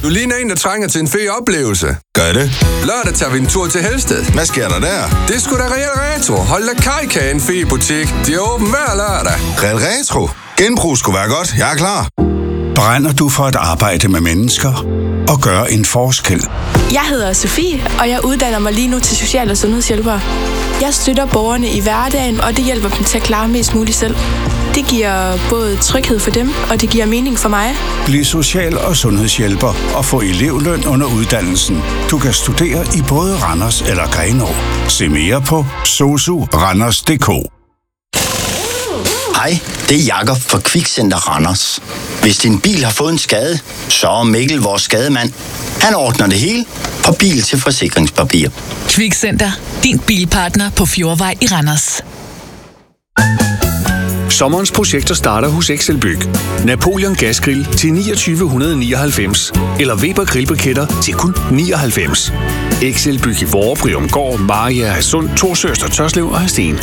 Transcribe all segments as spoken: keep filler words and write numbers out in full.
Du ligner en, der trænger til en fed oplevelse. Gør det? Lørdag tager vi en tur til Helsted. Hvad sker der der? Det er sgu da Real Retro. Hold da kajka, en fed butik. De er åben hver lørdag. Real Retro? Genbrug skulle være godt. Jeg er klar. Brænder du for at arbejde med mennesker og gøre en forskel? Jeg hedder Sofie, og jeg uddanner mig lige nu til social- og sundhedshjælper. Jeg støtter borgerne i hverdagen, og det hjælper dem til at klare mest muligt selv. Det giver både tryghed for dem, og det giver mening for mig. Bliv social- og sundhedshjælper og få elevløn under uddannelsen. Du kan studere i både Randers eller Grenaa. Se mere på sosu randers punktum d k. Hej, det er Jakob fra Kvikcenter Randers. Hvis din bil har fået en skade, så er Mikkel vores skademand. Han ordner det hele fra bil til forsikringspapir. Kvikcenter. Din bilpartner på Fjordvej i Randers. Sommerens projekter starter hos Excelbyg. Napoleon Gasgrill til niogtyve nioghalvfems eller Weber grillbriketter til kun nioghalvfems. Excelbyg i Vorupgård, Gård, Maria, Hadsund, Torsøster, Tørslev og Hadsten.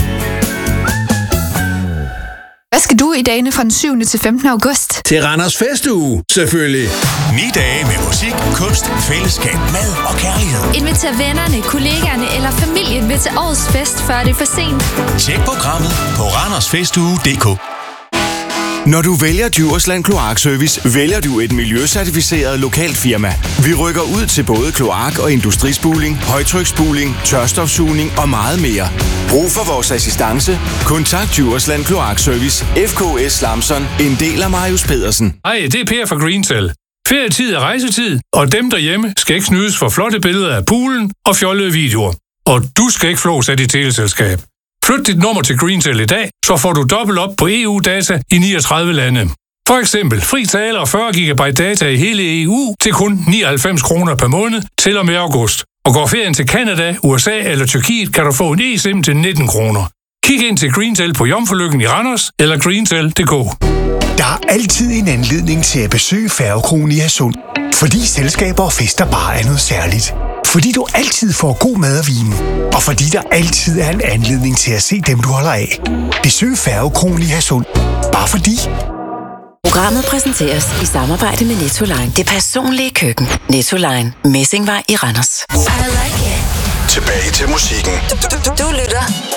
Hvad skal du i dagene fra den syvende til femtende august? Til Randers Festuge, selvfølgelig. Ni dage med musik, kunst, fællesskab, mad og kærlighed. Inviter vennerne, kollegaerne eller familien med til årets fest, før det er for sent. Tjek programmet på randers festuge punktum d k. Når du vælger Djursland Kloakservice, vælger du et miljøcertificeret lokalt firma. Vi rykker ud til både kloak- og industrispuling, højtryksspuling, tørstofsugning og meget mere. Brug for vores assistance. Kontakt Djursland Kloakservice, F K S Lamson, en del af Marius Pedersen. Hej, det er Per fra Greensell. Ferietid er rejsetid, og dem derhjemme skal ikke snydes for flotte billeder af poolen og fjollede videoer. Og du skal ikke flås af dit teleselskab. Flyt dit nummer til Greensell i dag, så får du dobbelt op på E U-data i niogtredive lande. For eksempel fri tale og fyrre gigabyte data i hele E U til kun nioghalvfems kroner per måned til og med august. Og går ferien til Canada, U S A eller Tyrkiet, kan du få en eSIM til nitten kroner. Kig ind til Greensell på Jomfrulykken i Randers eller greensell punktum d k. Der er altid en anledning til at besøge Færgekronen i Hadsund, fordi selskaber og fester bare er noget særligt. Fordi du altid får god mad og vin, og fordi der altid er en anledning til at se dem, du holder af. Besøg Færgekronen i Hadsund. Bare fordi. Programmet præsenteres i samarbejde med Nettoline. Det personlige køkken. Nettoline. Messingvej i Randers. Tilbage til musikken. Du, du, du, du lytter